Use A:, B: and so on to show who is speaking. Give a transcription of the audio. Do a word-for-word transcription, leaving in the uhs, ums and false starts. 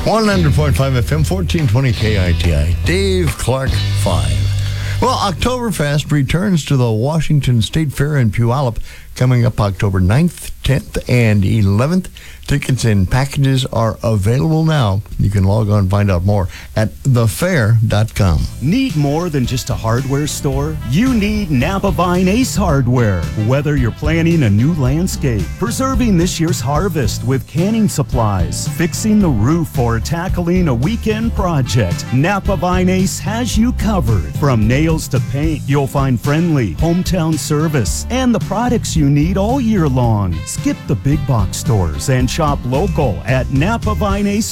A: one hundred point five F M, fourteen twenty K I T I. Dave Clark five. Well, Oktoberfest returns to the Washington State Fair in Puyallup coming up October ninth, tenth, and eleventh. Tickets and packages are available now. You can log on and find out more at the fair dot com.
B: Need more than just a hardware store? You need Napa Vine Ace Hardware. Whether you're planning a new landscape, preserving this year's harvest with canning supplies, fixing the roof, or tackling a weekend project, Napa Vine Ace has you covered. From nails to paint, you'll find friendly, hometown service and the products you need all year long. Skip the big box stores and shop local at Napa Vine Ace